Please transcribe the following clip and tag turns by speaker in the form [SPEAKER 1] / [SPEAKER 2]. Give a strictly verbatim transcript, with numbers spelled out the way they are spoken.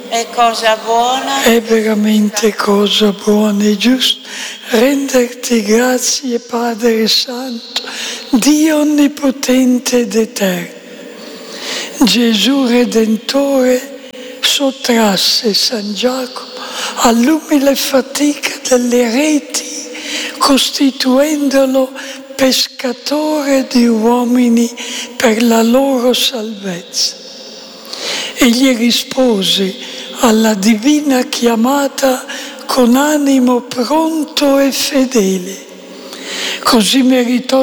[SPEAKER 1] è cosa buona,
[SPEAKER 2] è veramente cosa buona e giusta renderti grazie, Padre Santo, Dio onnipotente ed eterno. Gesù Redentore sottrasse San Giacomo all'umile fatica delle reti, costituendolo pescatore di uomini per la loro salvezza. Egli rispose alla divina chiamata con animo pronto e fedele. Così meritò